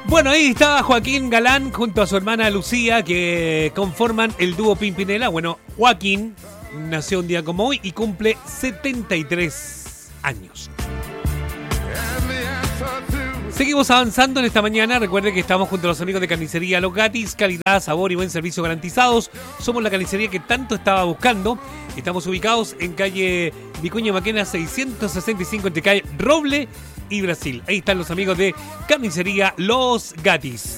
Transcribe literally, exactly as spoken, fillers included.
Bueno, ahí está Joaquín Galán junto a su hermana Lucía, que conforman el dúo Pimpinela. Bueno, Joaquín nació un día como hoy y cumple setenta y tres años. Seguimos avanzando en esta mañana. Recuerde que estamos junto a los amigos de Carnicería Los Gatis. Calidad, sabor y buen servicio garantizados. Somos la carnicería que tanto estaba buscando. Estamos ubicados en calle Vicuña Maquena seiscientos sesenta y cinco, entre calle Roble y Brasil. Ahí están los amigos de Carnicería Los Gatis.